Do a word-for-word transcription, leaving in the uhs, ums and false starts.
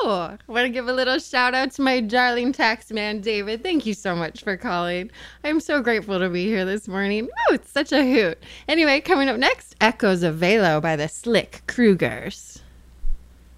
I want to give a little shout out to my darling tax man, David. Thank you so much for calling. I'm so grateful to be here this morning. Woo, it's such a hoot. Anyway, coming up next, Echoes of Velo by the Slick Krugers.